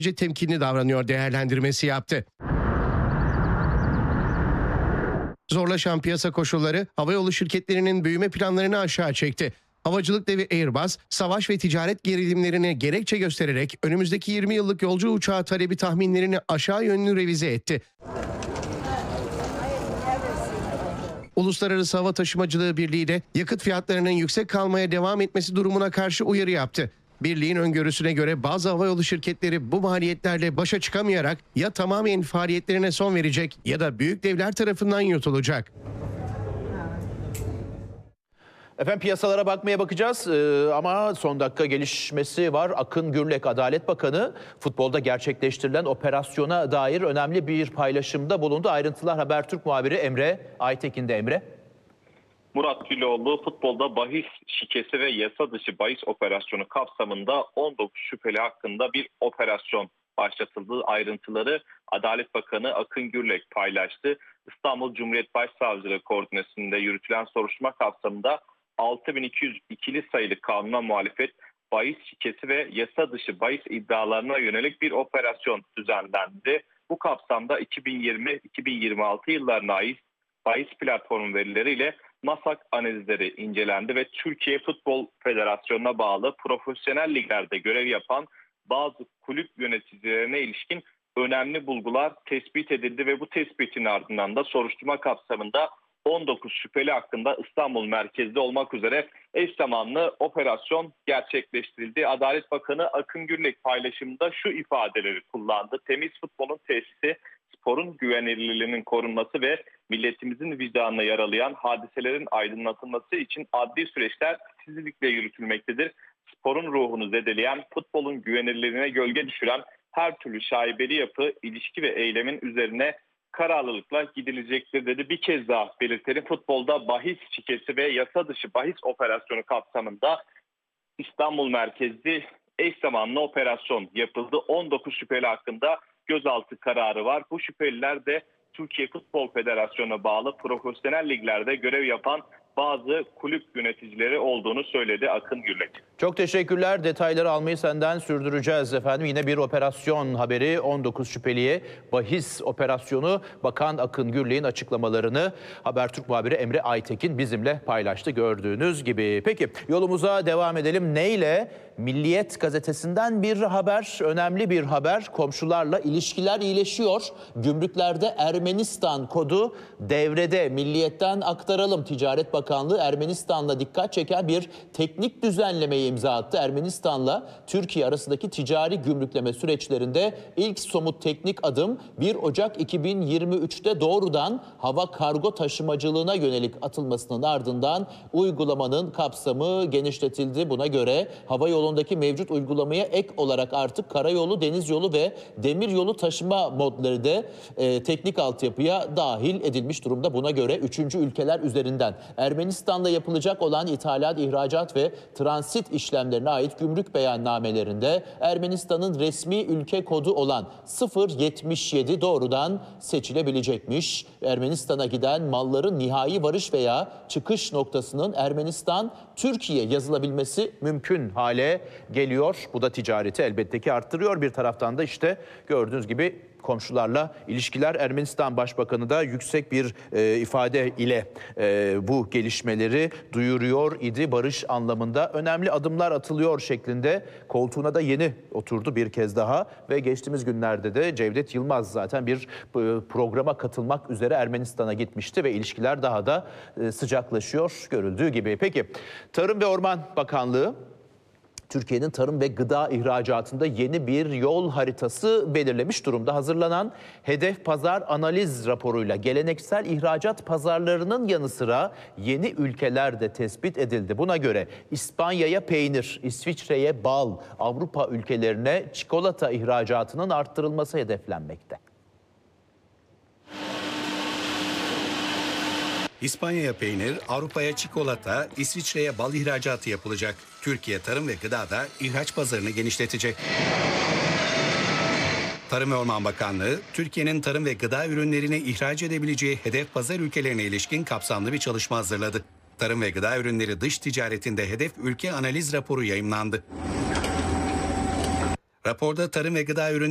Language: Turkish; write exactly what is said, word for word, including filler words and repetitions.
temkinli davranıyor değerlendirmesi yaptı. Zorlaşan piyasa koşulları havayolu şirketlerinin büyüme planlarını aşağı çekti. Havacılık devi Airbus, savaş ve ticaret gerilimlerini gerekçe göstererek önümüzdeki yirmi yıllık yolcu uçağı talebi tahminlerini aşağı yönlü revize etti. Uluslararası Hava Taşımacılığı Birliği de yakıt fiyatlarının yüksek kalmaya devam etmesi durumuna karşı uyarı yaptı. Birliğin öngörüsüne göre bazı havayolu şirketleri bu maliyetlerle başa çıkamayarak ya tamamen faaliyetlerine son verecek ya da büyük devler tarafından yutulacak. Efendim piyasalara bakmaya bakacağız ee, ama son dakika gelişmesi var. Akın Gürlek Adalet Bakanı futbolda gerçekleştirilen operasyona dair önemli bir paylaşımda bulundu. Ayrıntılar Habertürk muhabiri Emre Aytekin'de. Emre. Murat Güloğlu futbolda bahis şikesi ve yasa dışı bahis operasyonu kapsamında on dokuz şüpheli hakkında bir operasyon başlatıldığı ayrıntıları Adalet Bakanı Akın Gürlek paylaştı. İstanbul Cumhuriyet Başsavcılığı koordinesinde yürütülen soruşturma kapsamında altı bin iki yüz ikili sayılı kanuna muhalefet bahis şikesi ve yasa dışı bahis iddialarına yönelik bir operasyon düzenlendi. Bu kapsamda iki bin yirmi iki bin yirmi altı yıllarına ait bahis platformu verileriyle MASAK analizleri incelendi ve Türkiye Futbol Federasyonu'na bağlı profesyonel liglerde görev yapan bazı kulüp yöneticilerine ilişkin önemli bulgular tespit edildi ve bu tespitin ardından da soruşturma kapsamında on dokuz şüpheli hakkında İstanbul merkezli olmak üzere eş zamanlı operasyon gerçekleştirildi. Adalet Bakanı Akın Gürlek paylaşımında şu ifadeleri kullandı. Temiz futbolun tesisi, sporun güvenilirliğinin korunması ve milletimizin vicdanına yaralayan hadiselerin aydınlatılması için adli süreçler titizlikle yürütülmektedir. Sporun ruhunu zedeleyen, futbolun güvenilirliğine gölge düşüren her türlü şaibeli yapı, ilişki ve eylemin üzerine kararlılıkla gidilecektir dedi. Bir kez daha belirtelim, futbolda bahis şikesi ve yasa dışı bahis operasyonu kapsamında İstanbul merkezli eş zamanlı operasyon yapıldı. on dokuz şüpheli hakkında gözaltı kararı var. Bu şüpheliler de Türkiye Futbol Federasyonu'na bağlı profesyonel liglerde görev yapan bazı kulüp yöneticileri olduğunu söyledi Akın Gürlek. Çok teşekkürler. Detayları almayı senden sürdüreceğiz efendim. Yine bir operasyon haberi, on dokuz şüpheliye bahis operasyonu. Bakan Akın Gürlek'in açıklamalarını Habertürk muhabiri Emre Aytekin bizimle paylaştı gördüğünüz gibi. Peki yolumuza devam edelim. Neyle? Milliyet gazetesinden bir haber, önemli bir haber. Komşularla ilişkiler iyileşiyor. Gümrüklerde Ermenistan kodu devrede. Milliyetten aktaralım. Ticaret Bakanlığı Ermenistan'la dikkat çeken bir teknik düzenlemeyi imza attı. Ermenistan'la Türkiye arasındaki ticari gümrükleme süreçlerinde ilk somut teknik adım bir Ocak iki bin yirmi üç'te doğrudan hava kargo taşımacılığına yönelik atılmasının ardından uygulamanın kapsamı genişletildi. Buna göre hava yolundaki mevcut uygulamaya ek olarak artık karayolu, deniz yolu ve demir yolu taşıma modları da e, teknik altyapıya dahil edilmiş durumda. Buna göre üçüncü ülkeler üzerinden Ermenistan'da yapılacak olan ithalat, ihracat ve transit işlemlerine ait gümrük beyannamelerinde Ermenistan'ın resmi ülke kodu olan sıfır yetmiş yedi doğrudan seçilebilecekmiş. Ermenistan'a giden malların nihai varış veya çıkış noktasının Ermenistan, Türkiye yazılabilmesi mümkün hale geliyor. Bu da ticareti elbette ki arttırıyor. Bir taraftan da işte gördüğünüz gibi komşularla ilişkiler. Ermenistan Başbakanı da yüksek bir e, ifade ile e, bu gelişmeleri duyuruyor idi. Barış anlamında önemli adımlar atılıyor şeklinde koltuğuna da yeni oturdu bir kez daha ve geçtiğimiz günlerde de Cevdet Yılmaz zaten bir e, programa katılmak üzere Ermenistan'a gitmişti ve ilişkiler daha da e, sıcaklaşıyor görüldüğü gibi. Peki Tarım ve Orman Bakanlığı Türkiye'nin tarım ve gıda ihracatında yeni bir yol haritası belirlemiş durumda. Hazırlanan hedef pazar analiz raporuyla geleneksel ihracat pazarlarının yanı sıra yeni ülkeler de tespit edildi. Buna göre İspanya'ya peynir, İsviçre'ye bal, Avrupa ülkelerine çikolata ihracatının arttırılması hedeflenmekte. İspanya'ya peynir, Avrupa'ya çikolata, İsviçre'ye bal ihracatı yapılacak. Türkiye Tarım ve Gıda'da ihraç pazarını genişletecek. Tarım ve Orman Bakanlığı, Türkiye'nin tarım ve gıda ürünlerini ihraç edebileceği hedef pazar ülkelerine ilişkin kapsamlı bir çalışma hazırladı. Tarım ve gıda ürünleri dış ticaretinde hedef ülke analiz raporu yayımlandı. Raporda tarım ve gıda ürünleri